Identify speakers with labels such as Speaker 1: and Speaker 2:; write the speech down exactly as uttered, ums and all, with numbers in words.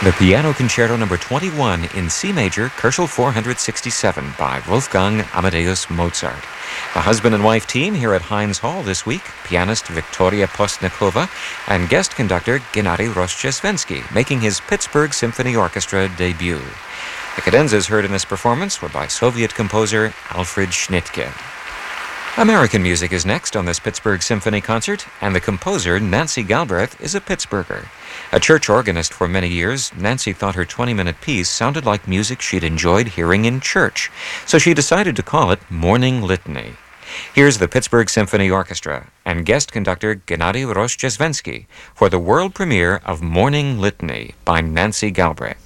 Speaker 1: The Piano Concerto Number twenty-one in C major, Koelschel four sixty-seven by Wolfgang Amadeus Mozart. The husband and wife team here at Heinz Hall this week, pianist Victoria Postnikova and guest conductor Gennady Rozhdestvensky, making his Pittsburgh Symphony Orchestra debut. The cadenzas heard in this performance were by Soviet composer Alfred Schnittke. American music is next on this Pittsburgh Symphony concert, and the composer, Nancy Galbraith, is a Pittsburgher. A church organist for many years, Nancy thought her twenty-minute piece sounded like music she'd enjoyed hearing in church, so she decided to call it Morning Litany. Here's the Pittsburgh Symphony Orchestra and guest conductor Gennady Rozhdestvensky for the world premiere of Morning Litany by Nancy Galbraith.